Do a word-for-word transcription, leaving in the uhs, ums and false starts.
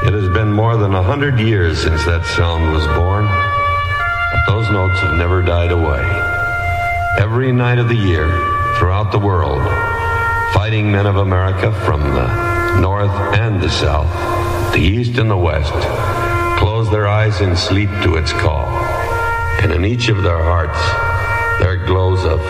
It has been more than a hundred years since that sound was born, but those notes have never died away. Every night of the year, throughout the world, fighting men of America from the north and the south, the east and the west, close their eyes in sleep to its call, and in each of their hearts there glows a